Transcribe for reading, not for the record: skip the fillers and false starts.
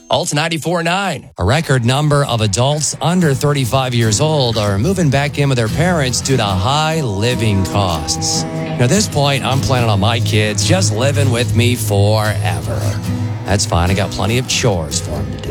Alt 94.9. A record number of adults under 35 years old are moving back in with their parents due to high living costs. Now, at this point, I'm planning on my kids just living with me forever. That's fine. I got plenty of chores for them to do.